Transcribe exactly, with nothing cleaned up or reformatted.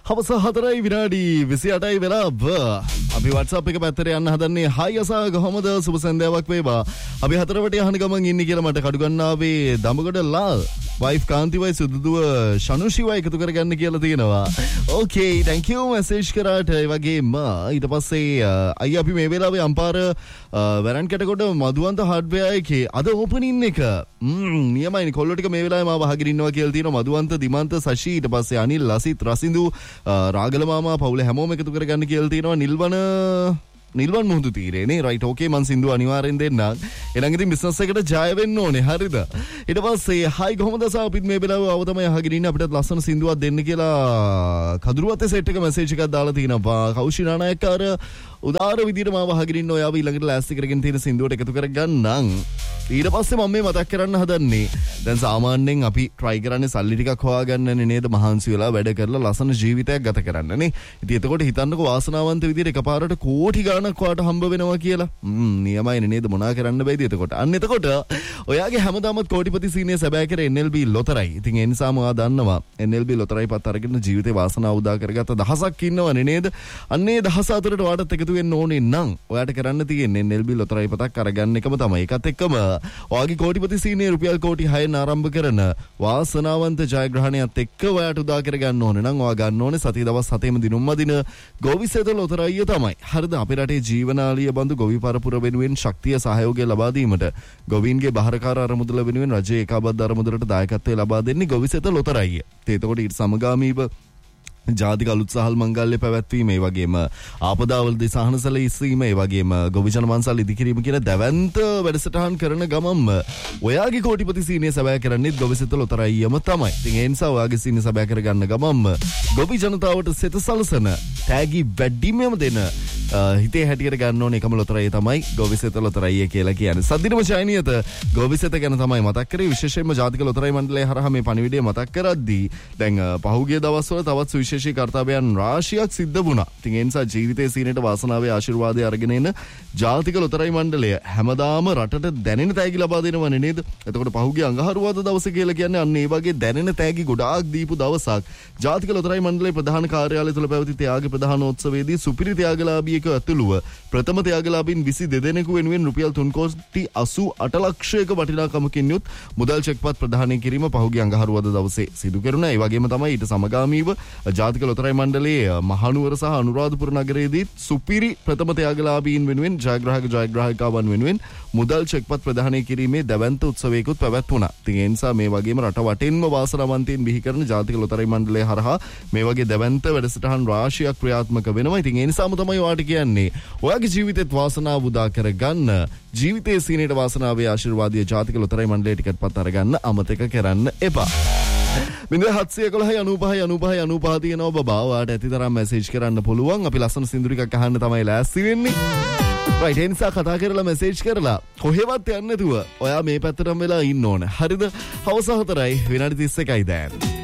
හවස හතරයි විනාඩි විසිඅටයි වෙලා අපි WhatsApp එක පැත්තට යන්න හදන්නේ. හයි අසා කොහමද? සුබ සන්ධ්‍යාවක් වේවා. අපි හතරවට යහන ගමන් ඉන්නේ කියලා මට කඩු ගන්නාවේ දඹගොඩ ලාල් වයිෆ් කාන්තිවයි සුදුදුව ශනුෂිවයි එකතු කරගන්න කියලා තියෙනවා. ඕකේ thank you message කරාට. ඒ වගේම ඊට පස්සේ අයියා අපි මේ වෙලාවේ අම්පාර වැරන් කැටකොට මදුවන්ත හાર્ඩ්වෙයාර් එකේ අද ඕපනින් එක ම්ම් නියමයි කොල්ලෝ ටික මේ වෙලාවේ මාව අහගෙන ඉන්නවා කියලා තියෙනවා. මදුවන්ත දිමන්ත සෂි ඊට පස්සේ අනිල් ලසිත් රසින්දු රාගල මාමා පවුලේ හැමෝම එකතු කරගන්න කියලා තියෙනවා. නිල්වන නිල්වන් මුහුදු තීරේනේ රයිට් ඕකේ මං සින්දු අනිවාර්යෙන් දෙන්නම්. එහෙනම් ඉතින් බිස්නස් එකට ජය වෙන්න ඕනේ හරිද? ඊට පස්සේ හයි කොහොමද සා අපිත් මේ වෙලාව ආව තමයි අහගෙන ඉන්නේ. අපිටත් ලස්සන සින්දුවක් දෙන්න කියලා කදුරුවත්තේ සෙට් එක මැසේජ් එකක් දාලා තිනවා. කෞෂි නානායක්කාර උදාර විදියට මාව අහගෙන ඉන්න ඔයාව ඊළඟට ලෑස්ති කරගෙන තියෙන සින්දුවට එකතු කරගන්නම්. ඊට පස්සේ මම මේ මතක් කරන්න හදන්නේ දැන් සාමාන්‍යයෙන් අපි try කරන්නේ සල්ලි ටිකක් හොයාගන්නනේ නේද? මහන්සි වෙලා වැඩ කරලා ලස්සන ජීවිතයක් ගත කරන්නනේ. ඉතින් එතකොට හිතන්නකෝ වාසනාවන්ත විදියට එකපාරට කෝටි ගණක් වාට හම්බ වෙනවා කියලා. ම්ම් නියමයිනේ නේද? මොනා කරන්න බෑද එතකොට? අන්න එතකොට ඔයාගේ හැමදාමත් කෝටිපති සීනිය සැබෑ කර එන් එල් බී ලොතරැයි. ඉතින් ඒ නිසාම ඔයා දන්නවා එන් එල් බී ලොතරැයි පත් අරගෙන ජීවිතේ වාසනාව උදා කරගත්ත දහසක් ඉන්නවනේ නේද? අන්නේ දහස අතරට වාටත් එකතු වෙන්න ඕනේ නම් ඔයාට කරන්න තියෙන්නේ එන් එල් බී ලොතරැයි පතක් අරගන්න එකම තමයි. ඒකත් එක්කම ඔයාගේ කෝටිපති සීනිය රුපියල් කෝටි හයෙන් ආරම්භ කරන වාසනාවන්ත ජයග්‍රහණයත් එක්ක ඔයාට උදා කරගන්න ඕනේ නම් ඔයා ගන්න ඕනේ සතිය දවස් හතේම දිනුම් අදින ගොවිසෙත ලොතරැයිය තමයි. හරිද? අපේ රටේ ජීවනාලිය බඳු ගොවි පරපුර වෙනුවෙන් ශක්තිය සහයෝගය ලබා දීමට ගොවීන්ගේ බහරකාර අරමුදල වෙනුවෙන් රජයේ ඒකාබද්ධ අරමුදලට දායකත්වය ලබා දෙන්නේ ගොවිසෙත ලොතරැයිය. ඒතකොට ඊට සමගාමීව ජාතික අලුත් සහල් මංගල්‍ය පැවැත්වීම, ඒ වගේම ආපදාවලදී සහනසල ඉස්සීම, ඒ වගේම ගොවිජන මංසල් ඉදිකිරීම කියන දැවැන්ත වැඩසටහන් කරන ගමන්ම ඔයාගේ කෝටිපති සීනිය සැබෑ කරන්නේ ගොවිසෙත ලොතරැයියම තමයි. ඉතින් ඒ නිසා ඔයාගේ සීනිය සැබෑ කරගන්න ගමන්ම ගොවි ජනතාවට සෙත සලසන තෑගි වැඩිමම දෙන හිතේ හැටියට ගන්න ඕනේ එකම ලොතරැයිය තමයි ගොවිසෙත ලොතරැයිය කියලා කියන්නේ. සද්දිනම ඡායනියත ගොවිසෙත ගැන තමයි මතක් කරේ. විශේෂයෙන්ම ජාතික ලොතරැයි මණ්ඩලය හරහා මේ පණිවිඩය මතක් කරද්දී දැන් පහුගිය දවස්වල තවත් විශේෂී කර්තව්‍යයන් රාශියක් සිද්ධ වුණා. ඉතින් ඒ නිසා ජීවිතයේ සීනේට වාසනාවේ ආශිර්වාදය අරගෙන එන ජාතික ලොතරැයි මණ්ඩලය හැමදාම රටට දැනෙන තෑගි ලබා දෙනවනේ නේද? එතකොට පහුගිය අඟහරුවාදා දවසේ කියලා කියන්නේ අන්න ඒ වගේ දැනෙන තෑගි ගොඩාක් දීපු දවසක්. ජාතික ලොතරැයි මණ්ඩලයේ ප්‍රධාන කාර්යාලය තුළ පැවති ත්‍යාග ප්‍රදානෝත්සවයේදී සුපිරි ත්‍යාගලාභියෙකු ඇතුළුව ප්‍රථම ත්‍යාගලාභීන් විසි දෙදෙනෙකු වෙනුවෙන් රුපියල් තුන් කෝටි අසූ අට ලක්ෂයක වටිනාකමකින් යුත් මුදල් චෙක්පත් ප්‍රදානය කිරීම පහුගිය අඟහරුවාදා දවසේ සිදු කෙරුණා. ඒ වගේම තමයි ඊට සමගාමීව ජාතික ලොතරැයි මණ්ඩලයේ මහනුවර සහ අනුරාධපුර නගරයේදී සුපිරි ප්‍රථම ත්‍යාගලාභීන් වෙනුවෙන් ජයග්‍රාහක ජයග්‍රාහිකාවන් වෙනුවෙන් මුදල් චෙක්පත් ප්‍රදානය කිරීමේ දැවැන්ත උත්සවයකුත් පැවැත්වුණා. ඉතින් ඒ නිසා මේ වගේම රට වටෙන්ම වාසනාවන්තයින් බිහි කරන ජාතික ලොතරැයි මණ්ඩලය හරහා මේ වගේ දැවැන්ත වැඩසටහන් රාශියක් ක්‍රියාත්මක වෙනවා. ඉතින් ඒ නිසාම තමයි ඔයාට කියන්නේ ඔයාගේ ජීවිතේත් වාසනාව උදා කරගන්න ජීවිතයේ සීනේට වාසනාවේ ආශිර්වාදීය ජාතික ලොතරැයි මණ්ඩලයේ ටිකට් පත් අරගන්න අමතක කරන්න එපා. මිනිහ හත්සිය එකොළහයි අනූපහයි අනූපහයි අනූපහ තියෙනවා බබා. ඔයාට ඇති තරම් මැසේජ් කරන්න පුළුවන්. අපි ලස්සන සින්දු ටිකක් අහන්න තමයි ලෑස්ති වෙන්නේ. රයිට් ඒ නිසා කතා කරලා මැසේජ් කරලා කොහෙවත් යන්නේ නැතුව ඔයා මේ පැත්තටම වෙලා ඉන්න ඕන. හරිද? හවස හතරයි විනාඩි තිස් එකයි දැන්.